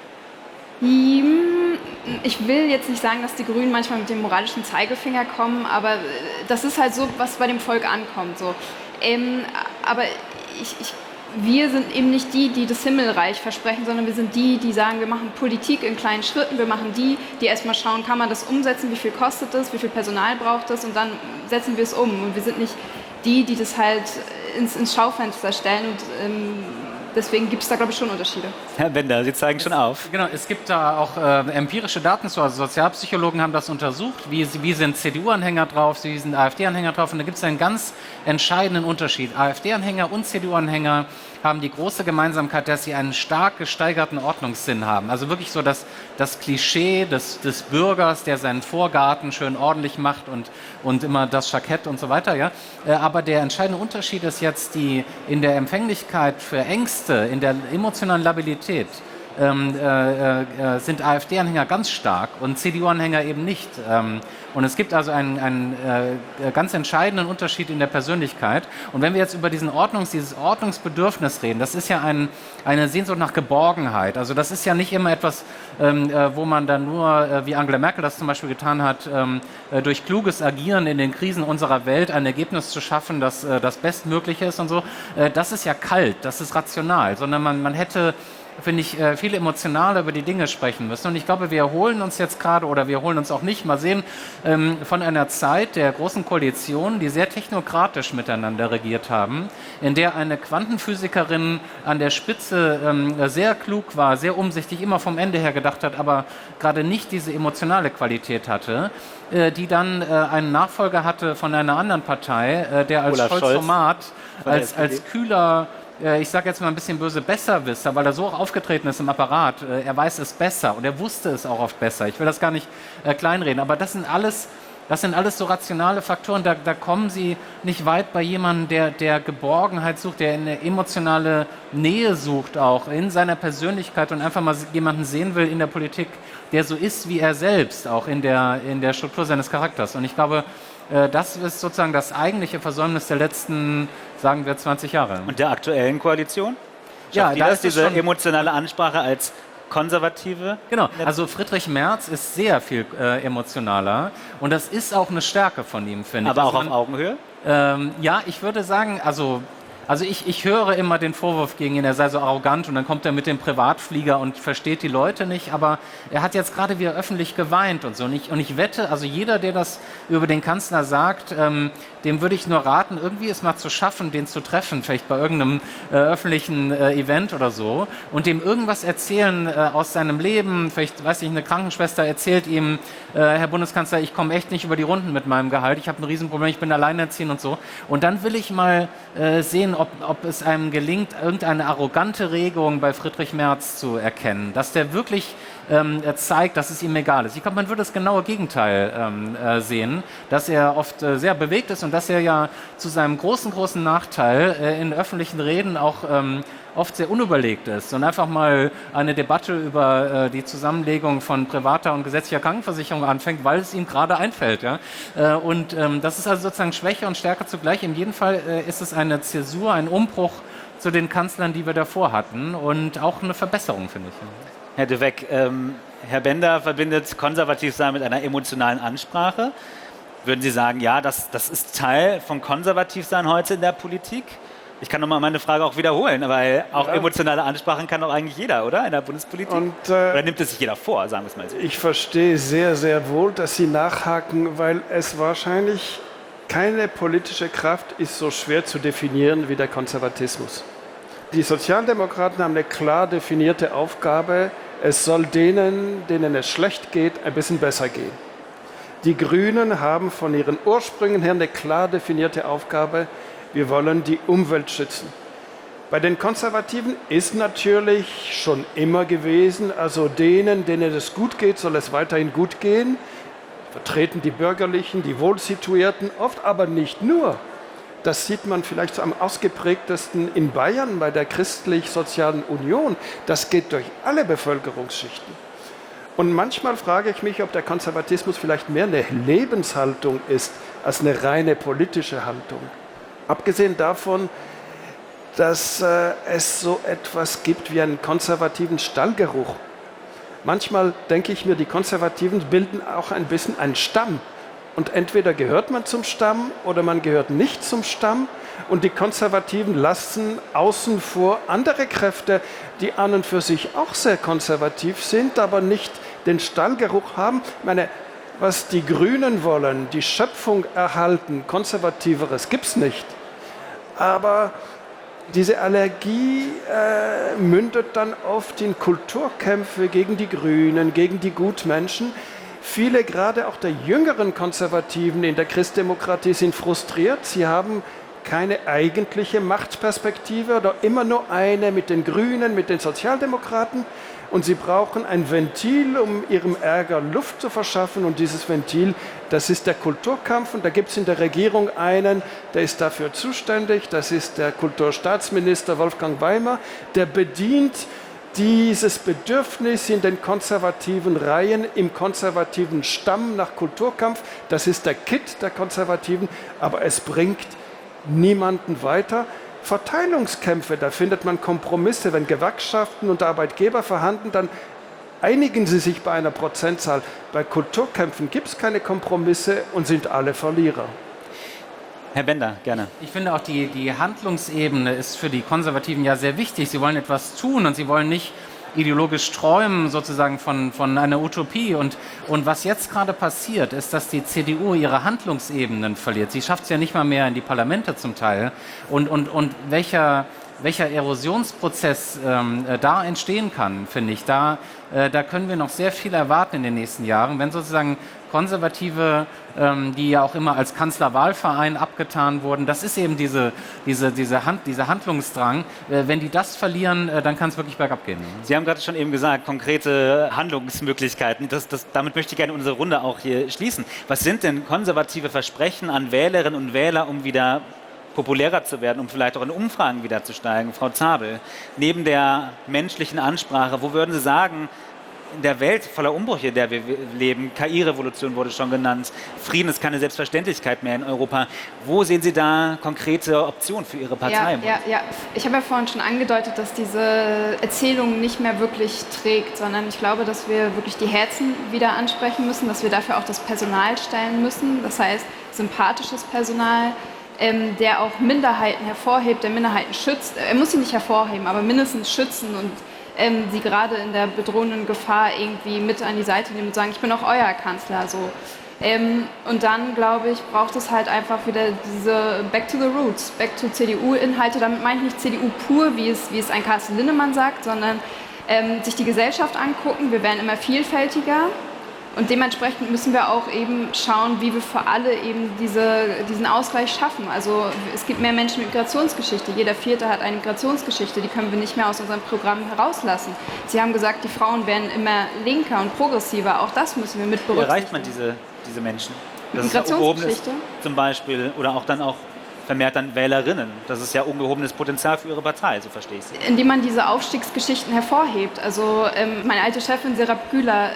Ich will jetzt nicht sagen, dass die Grünen manchmal mit dem moralischen Zeigefinger kommen, aber das ist halt so, was bei dem Volk ankommt. So. Aber wir sind eben nicht die, die das Himmelreich versprechen, sondern wir sind die, die sagen, wir machen Politik in kleinen Schritten, wir machen die erstmal schauen, kann man das umsetzen, wie viel kostet das, wie viel Personal braucht das und dann setzen wir es um. Und wir sind nicht die, die das halt ins Schaufenster stellen und deswegen gibt es da, glaube ich, schon Unterschiede. Herr Bender, Sie zeigen schon auf. Genau, es gibt da auch empirische Daten zu, also Sozialpsychologen haben das untersucht, wie sind CDU-Anhänger drauf, wie sind AfD-Anhänger drauf und da gibt es einen ganz entscheidenden Unterschied. AfD-Anhänger und CDU-Anhänger haben die große Gemeinsamkeit, dass sie einen stark gesteigerten Ordnungssinn haben. Also wirklich so das Klischee des Bürgers, der seinen Vorgarten schön ordentlich macht und immer das Jackett und so weiter. Ja? Aber der entscheidende Unterschied ist jetzt in der Empfänglichkeit für Ängste, in der emotionalen Labilität, sind AfD-Anhänger ganz stark und CDU-Anhänger eben nicht. Und es gibt also einen ganz entscheidenden Unterschied in der Persönlichkeit. Und wenn wir jetzt über dieses Ordnungsbedürfnis reden, das ist ja eine Sehnsucht nach Geborgenheit. Also das ist ja nicht immer etwas, wo man dann nur, wie Angela Merkel das zum Beispiel getan hat, durch kluges Agieren in den Krisen unserer Welt ein Ergebnis zu schaffen, das das Bestmögliche ist und so. Das ist ja kalt, das ist rational, sondern man hätte, finde ich, viel emotionaler über die Dinge sprechen müssen. Und ich glaube, wir erholen uns jetzt gerade, oder wir erholen uns auch nicht, mal sehen, von einer Zeit der großen Koalition, die sehr technokratisch miteinander regiert haben, in der eine Quantenphysikerin an der Spitze sehr klug war, sehr umsichtig, immer vom Ende her gedacht hat, aber gerade nicht diese emotionale Qualität hatte, die dann einen Nachfolger hatte von einer anderen Partei, der als Scholz-Format, als kühler, ich sage jetzt mal ein bisschen böse, Besserwisser, weil er so auch aufgetreten ist im Apparat. Er weiß es besser und er wusste es auch oft besser. Ich will das gar nicht kleinreden, aber das sind alles so rationale Faktoren. Da kommen Sie nicht weit bei jemandem, der Geborgenheit sucht, der eine emotionale Nähe sucht, auch in seiner Persönlichkeit und einfach mal jemanden sehen will in der Politik, der so ist wie er selbst, auch in der Struktur seines Charakters. Und ich glaube, das ist sozusagen das eigentliche Versäumnis der letzten, sagen wir, 20 Jahre. Und der aktuellen Koalition? Ja, da ist diese emotionale Ansprache als Konservative? Genau, also Friedrich Merz ist sehr viel emotionaler und das ist auch eine Stärke von ihm, finde ich. Aber auch auf Augenhöhe? Ja, ich würde sagen, also ich höre immer den Vorwurf gegen ihn, er sei so arrogant und dann kommt er mit dem Privatflieger und versteht die Leute nicht, aber er hat jetzt gerade wieder öffentlich geweint und so. Und ich wette, also jeder, der das über den Kanzler sagt, dem würde ich nur raten, irgendwie es mal zu schaffen, den zu treffen, vielleicht bei irgendeinem öffentlichen Event oder so und dem irgendwas erzählen aus seinem Leben, vielleicht, weiß ich, eine Krankenschwester erzählt ihm, Herr Bundeskanzler, ich komme echt nicht über die Runden mit meinem Gehalt, ich habe ein Riesenproblem, ich bin alleinerziehend und so. Und dann will ich mal sehen, ob es einem gelingt, irgendeine arrogante Regung bei Friedrich Merz zu erkennen, dass der wirklich zeigt, dass es ihm egal ist. Ich glaube, man würde das genaue Gegenteil sehen, dass er oft sehr bewegt ist und dass er ja zu seinem großen Nachteil in öffentlichen Reden auch oft sehr unüberlegt ist und einfach mal eine Debatte über die Zusammenlegung von privater und gesetzlicher Krankenversicherung anfängt, weil es ihm gerade einfällt. Ja? Und das ist also sozusagen Schwäche und Stärke zugleich. In jedem Fall ist es eine Zäsur, ein Umbruch zu den Kanzlern, die wir davor hatten und auch eine Verbesserung, finde ich. Herr de Weck, Herr Bender verbindet Konservativsein mit einer emotionalen Ansprache. Würden Sie sagen, ja, das ist Teil von Konservativsein heute in der Politik? Ich kann nochmal meine Frage auch wiederholen, weil auch emotionale Ansprachen kann doch eigentlich jeder, oder? In der Bundespolitik? Oder nimmt es sich jeder vor, sagen wir es mal so? Ich verstehe sehr, sehr wohl, dass Sie nachhaken, weil es wahrscheinlich keine politische Kraft ist so schwer zu definieren wie der Konservatismus. Die Sozialdemokraten haben eine klar definierte Aufgabe. Es soll denen es schlecht geht, ein bisschen besser gehen. Die Grünen haben von ihren Ursprüngen her eine klar definierte Aufgabe. Wir wollen die Umwelt schützen. Bei den Konservativen ist natürlich schon immer gewesen, also denen es gut geht, soll es weiterhin gut gehen. Vertreten die Bürgerlichen, die Wohlsituierten, oft aber nicht nur. Das sieht man vielleicht am ausgeprägtesten in Bayern bei der Christlich-Sozialen Union. Das geht durch alle Bevölkerungsschichten. Und manchmal frage ich mich, ob der Konservatismus vielleicht mehr eine Lebenshaltung ist als eine reine politische Haltung. Abgesehen davon, dass es so etwas gibt wie einen konservativen Stallgeruch. Manchmal denke ich mir, die Konservativen bilden auch ein bisschen einen Stamm. Und entweder gehört man zum Stamm oder man gehört nicht zum Stamm. Und die Konservativen lassen außen vor andere Kräfte, die an und für sich auch sehr konservativ sind, aber nicht den Stallgeruch haben. Ich meine, was die Grünen wollen, die Schöpfung erhalten, Konservativeres gibt es nicht. Aber diese Allergie mündet dann oft in Kulturkämpfe gegen die Grünen, gegen die Gutmenschen. Viele, gerade auch der jüngeren Konservativen in der Christdemokratie, sind frustriert. Sie haben keine eigentliche Machtperspektive oder immer nur eine mit den Grünen, mit den Sozialdemokraten. Und sie brauchen ein Ventil, um ihrem Ärger Luft zu verschaffen. Und dieses Ventil, das ist der Kulturkampf. Und da gibt es in der Regierung einen, der ist dafür zuständig. Das ist der Kulturstaatsminister Wolfgang Weimar. Der bedient dieses Bedürfnis in den konservativen Reihen, im konservativen Stamm nach Kulturkampf. Das ist der Kitt der Konservativen. Aber es bringt niemanden weiter. Verteilungskämpfe, da findet man Kompromisse. Wenn Gewerkschaften und Arbeitgeber verhandeln, dann einigen sie sich bei einer Prozentzahl. Bei Kulturkämpfen gibt es keine Kompromisse und sind alle Verlierer. Herr Bender, gerne. Ich finde auch, die Handlungsebene ist für die Konservativen ja sehr wichtig. Sie wollen etwas tun und sie wollen nicht ideologisch träumen sozusagen von einer Utopie. Und was jetzt gerade passiert, ist, dass die CDU ihre Handlungsebenen verliert. Sie schafft es ja nicht mal mehr in die Parlamente zum Teil. Und welcher Erosionsprozess da entstehen kann, finde ich, da können wir noch sehr viel erwarten in den nächsten Jahren, wenn sozusagen Konservative, die ja auch immer als Kanzlerwahlverein abgetan wurden, das ist eben dieser Handlungsdrang. Wenn die das verlieren, dann kann es wirklich bergab gehen. Sie haben gerade schon eben gesagt, konkrete Handlungsmöglichkeiten. Damit möchte ich gerne unsere Runde auch hier schließen. Was sind denn konservative Versprechen an Wählerinnen und Wähler, um wieder populärer zu werden, um vielleicht auch in Umfragen wieder zu steigen? Frau Zabel, neben der menschlichen Ansprache, wo würden Sie sagen, in der Welt voller Umbrüche, in der wir leben, KI-Revolution wurde schon genannt, Frieden ist keine Selbstverständlichkeit mehr in Europa. Wo sehen Sie da konkrete Optionen für Ihre Partei? Ja. Ich habe ja vorhin schon angedeutet, dass diese Erzählung nicht mehr wirklich trägt, sondern ich glaube, dass wir wirklich die Herzen wieder ansprechen müssen, dass wir dafür auch das Personal stellen müssen, das heißt sympathisches Personal, der auch Minderheiten hervorhebt, der Minderheiten schützt. Er muss sie nicht hervorheben, aber mindestens schützen und sie gerade in der bedrohenden Gefahr irgendwie mit an die Seite nehmen und sagen, ich bin auch euer Kanzler. So. Und dann, glaube ich, braucht es halt einfach wieder diese Back to the Roots, Back to CDU-Inhalte. Damit meine ich nicht CDU pur, wie es ein Carsten Linnemann sagt, sondern sich die Gesellschaft angucken. Wir werden immer vielfältiger. Und dementsprechend müssen wir auch eben schauen, wie wir für alle eben diesen Ausgleich schaffen. Also es gibt mehr Menschen mit Migrationsgeschichte. Jeder Vierte hat eine Migrationsgeschichte. Die können wir nicht mehr aus unserem Programm herauslassen. Sie haben gesagt, die Frauen werden immer linker und progressiver. Auch das müssen wir mit berücksichtigen. Wie erreicht man diese Menschen? Das Migrationsgeschichte? Ist zum Beispiel oder auch dann auch vermehrt dann Wählerinnen. Das ist ja ungehobenes Potenzial für Ihre Partei, so verstehe ich es. Indem man diese Aufstiegsgeschichten hervorhebt. Also meine alte Chefin Serap Güler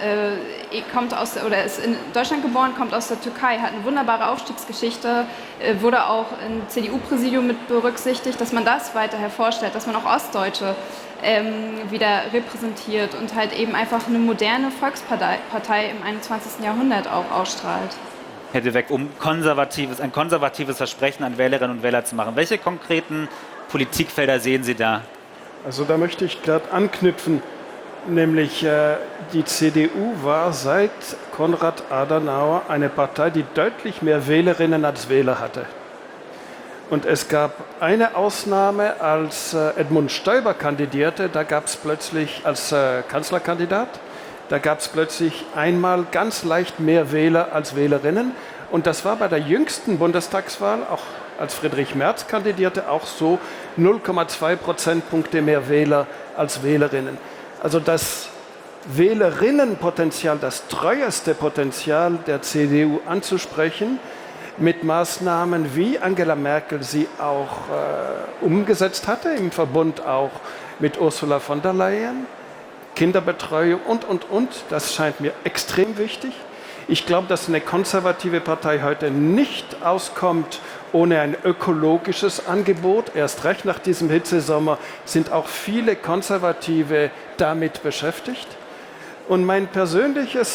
ist in Deutschland geboren, kommt aus der Türkei, hat eine wunderbare Aufstiegsgeschichte, wurde auch im CDU-Präsidium mit berücksichtigt, dass man das weiter hervorstellt, dass man auch Ostdeutsche wieder repräsentiert und halt eben einfach eine moderne Volkspartei im 21. Jahrhundert auch ausstrahlt. Herr de Weck, um ein konservatives Versprechen an Wählerinnen und Wähler zu machen. Welche konkreten Politikfelder sehen Sie da? Also da möchte ich gerade anknüpfen, nämlich die CDU war seit Konrad Adenauer eine Partei, die deutlich mehr Wählerinnen als Wähler hatte. Und es gab eine Ausnahme, als Edmund Stoiber kandidierte, da gab es plötzlich als Kanzlerkandidat, da gab es plötzlich einmal ganz leicht mehr Wähler als Wählerinnen. Und das war bei der jüngsten Bundestagswahl, auch als Friedrich Merz kandidierte, auch so 0,2 Prozentpunkte mehr Wähler als Wählerinnen. Also das Wählerinnenpotenzial, das treueste Potenzial der CDU anzusprechen, mit Maßnahmen, wie Angela Merkel sie auch umgesetzt hatte, im Verbund auch mit Ursula von der Leyen, Kinderbetreuung und. Das scheint mir extrem wichtig. Ich glaube, dass eine konservative Partei heute nicht auskommt ohne ein ökologisches Angebot. Erst recht nach diesem Hitzesommer sind auch viele Konservative damit beschäftigt. Und mein persönlicher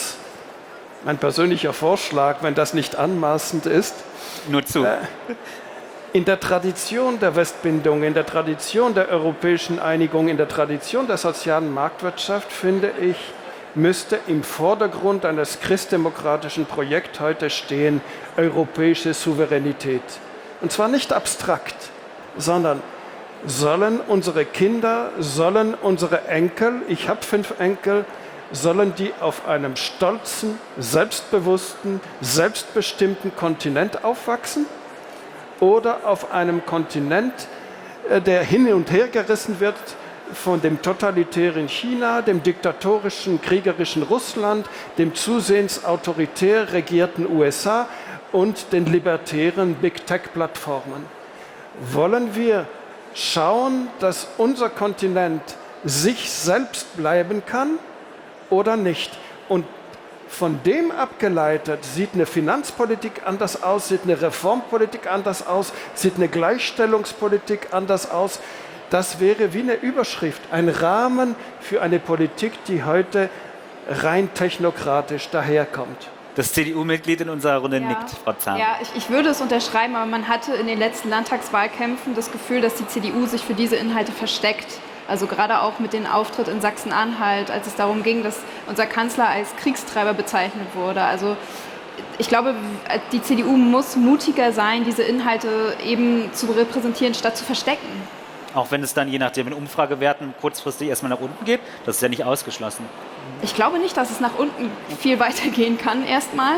Vorschlag, wenn das nicht anmaßend ist, nur zu. In der Tradition der Westbindung, in der Tradition der europäischen Einigung, in der Tradition der sozialen Marktwirtschaft, finde ich, müsste im Vordergrund eines christdemokratischen Projekts heute stehen, europäische Souveränität. Und zwar nicht abstrakt, sondern sollen unsere Kinder, sollen unsere Enkel, ich habe 5 Enkel, sollen die auf einem stolzen, selbstbewussten, selbstbestimmten Kontinent aufwachsen? Oder auf einem Kontinent, der hin und her gerissen wird von dem totalitären China, dem diktatorischen, kriegerischen Russland, dem zusehends autoritär regierten USA und den libertären Big-Tech-Plattformen. Wollen wir schauen, dass unser Kontinent sich selbst bleiben kann oder nicht? Und von dem abgeleitet sieht eine Finanzpolitik anders aus, sieht eine Reformpolitik anders aus, sieht eine Gleichstellungspolitik anders aus. Das wäre wie eine Überschrift, ein Rahmen für eine Politik, die heute rein technokratisch daherkommt. Das CDU-Mitglied in unserer Runde nickt, Frau Zahn. Ja, ich würde es unterschreiben, aber man hatte in den letzten Landtagswahlkämpfen das Gefühl, dass die CDU sich für diese Inhalte versteckt. Also gerade auch mit dem Auftritt in Sachsen-Anhalt, als es darum ging, dass unser Kanzler als Kriegstreiber bezeichnet wurde. Also ich glaube, die CDU muss mutiger sein, diese Inhalte eben zu repräsentieren, statt zu verstecken. Auch wenn es dann je nachdem in Umfragewerten kurzfristig erstmal nach unten geht, das ist ja nicht ausgeschlossen. Ich glaube nicht, dass es nach unten viel weitergehen kann erstmal,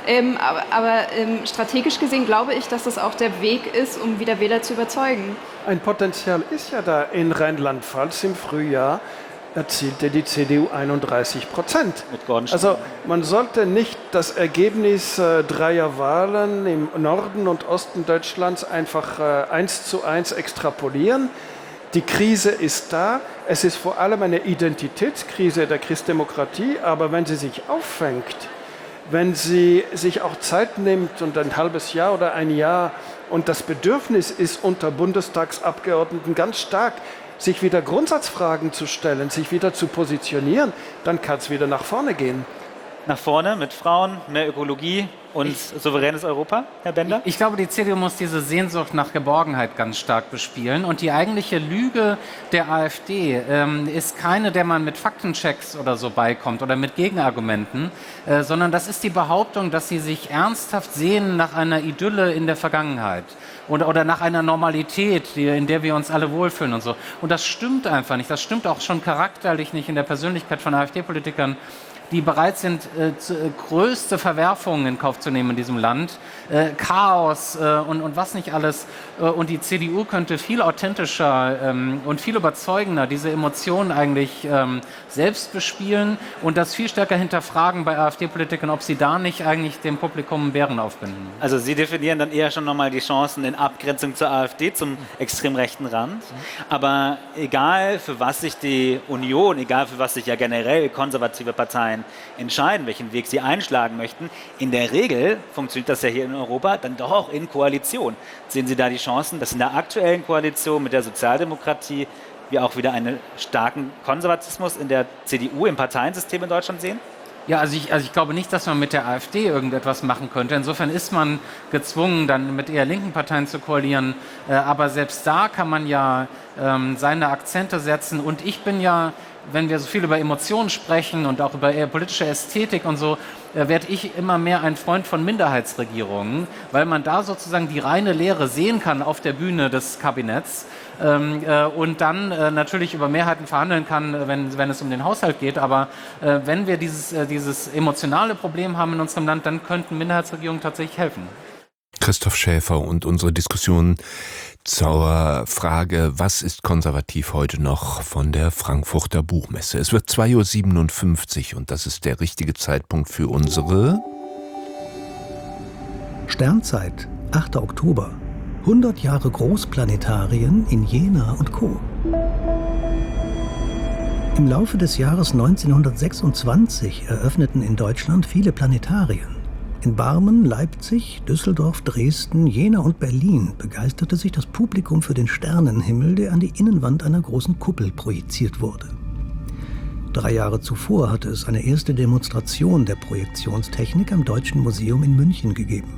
aber strategisch gesehen glaube ich, dass das auch der Weg ist, um wieder Wähler zu überzeugen. Ein Potenzial ist ja da. In Rheinland-Pfalz im Frühjahr erzielte die CDU 31%. Also man sollte nicht das Ergebnis 3 Wahlen im Norden und Osten Deutschlands einfach 1:1 extrapolieren. Die Krise ist da. Es ist vor allem eine Identitätskrise der Christdemokratie. Aber wenn sie sich auffängt, wenn sie sich auch Zeit nimmt und ein halbes Jahr oder ein Jahr und das Bedürfnis ist unter Bundestagsabgeordneten ganz stark, sich wieder Grundsatzfragen zu stellen, sich wieder zu positionieren, dann kann es wieder nach vorne gehen. Nach vorne mit Frauen, mehr Ökologie und souveränes Europa, Herr Bender? Ich glaube, die CDU muss diese Sehnsucht nach Geborgenheit ganz stark bespielen. Und die eigentliche Lüge der AfD ist keine, der man mit Faktenchecks oder so beikommt oder mit Gegenargumenten, sondern das ist die Behauptung, dass sie sich ernsthaft sehnen nach einer Idylle in der Vergangenheit oder nach einer Normalität, in der wir uns alle wohlfühlen und so. Und das stimmt einfach nicht. Das stimmt auch schon charakterlich nicht in der Persönlichkeit von AfD-Politikern, die bereit sind, größte Verwerfungen in Kauf zu nehmen in diesem Land, Chaos und was nicht alles. Und die CDU könnte viel authentischer und viel überzeugender diese Emotionen eigentlich selbst bespielen und das viel stärker hinterfragen bei AfD-Politikern, ob sie da nicht eigentlich dem Publikum Bären aufbinden. Also Sie definieren dann eher schon nochmal die Chancen in Abgrenzung zur AfD, zum extrem rechten Rand. Aber egal für was sich die Union, egal für was sich ja generell konservative Parteien entscheiden, welchen Weg sie einschlagen möchten, in der Regel funktioniert das ja hier in Europa dann doch auch in Koalition. Sehen Sie da die Chancen, dass in der aktuellen Koalition mit der Sozialdemokratie wir auch wieder einen starken Konservatismus in der CDU, im Parteiensystem in Deutschland sehen? Ja, also ich glaube nicht, dass man mit der AfD irgendetwas machen könnte. Insofern ist man gezwungen, dann mit eher linken Parteien zu koalieren. Aber selbst da kann man ja seine Akzente setzen. Und ich bin ja, wenn wir so viel über Emotionen sprechen und auch über eher politische Ästhetik und so, werde ich immer mehr ein Freund von Minderheitsregierungen, weil man da sozusagen die reine Lehre sehen kann auf der Bühne des Kabinetts und dann natürlich über Mehrheiten verhandeln kann, wenn es um den Haushalt geht. Aber wenn wir dieses emotionale Problem haben in unserem Land, dann könnten Minderheitsregierungen tatsächlich helfen. Christoph Schäfer und unsere Diskussion zur Frage, was ist konservativ heute noch von der Frankfurter Buchmesse. Es wird 2:57 Uhr und das ist der richtige Zeitpunkt für unsere Sternzeit, 8. Oktober. 100 Jahre Großplanetarien in Jena und Co. Im Laufe des Jahres 1926 eröffneten in Deutschland viele Planetarien. In Barmen, Leipzig, Düsseldorf, Dresden, Jena und Berlin begeisterte sich das Publikum für den Sternenhimmel, der an die Innenwand einer großen Kuppel projiziert wurde. 3 Jahre zuvor hatte es eine erste Demonstration der Projektionstechnik am Deutschen Museum in München gegeben.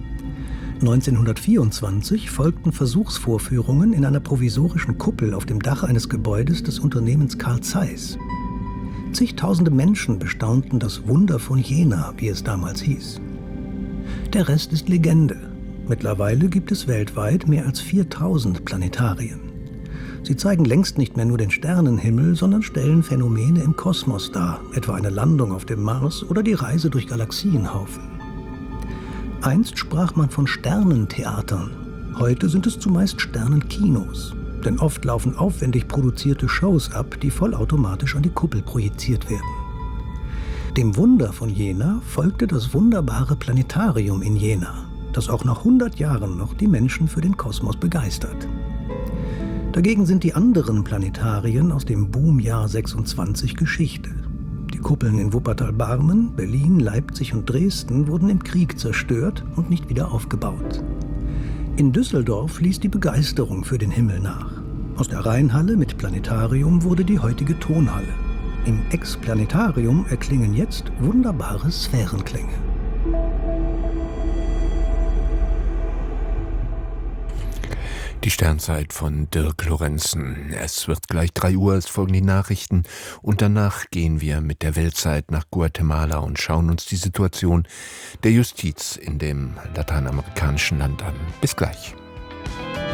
1924 folgten Versuchsvorführungen in einer provisorischen Kuppel auf dem Dach eines Gebäudes des Unternehmens Carl Zeiss. Zigtausende Menschen bestaunten das Wunder von Jena, wie es damals hieß. Der Rest ist Legende. Mittlerweile gibt es weltweit mehr als 4000 Planetarien. Sie zeigen längst nicht mehr nur den Sternenhimmel, sondern stellen Phänomene im Kosmos dar, etwa eine Landung auf dem Mars oder die Reise durch Galaxienhaufen. Einst sprach man von Sternentheatern. Heute sind es zumeist Sternenkinos. Denn oft laufen aufwendig produzierte Shows ab, die vollautomatisch an die Kuppel projiziert werden. Dem Wunder von Jena folgte das wunderbare Planetarium in Jena, das auch nach 100 Jahren noch die Menschen für den Kosmos begeistert. Dagegen sind die anderen Planetarien aus dem Boomjahr 26 Geschichte. Die Kuppeln in Wuppertal-Barmen, Berlin, Leipzig und Dresden wurden im Krieg zerstört und nicht wieder aufgebaut. In Düsseldorf ließ die Begeisterung für den Himmel nach. Aus der Rheinhalle mit Planetarium wurde die heutige Tonhalle. Im Ex-Planetarium erklingen jetzt wunderbare Sphärenklänge. Die Sternzeit von Dirk Lorenzen. Es wird gleich 3 Uhr, es folgen die Nachrichten und danach gehen wir mit der Weltzeit nach Guatemala und schauen uns die Situation der Justiz in dem lateinamerikanischen Land an. Bis gleich.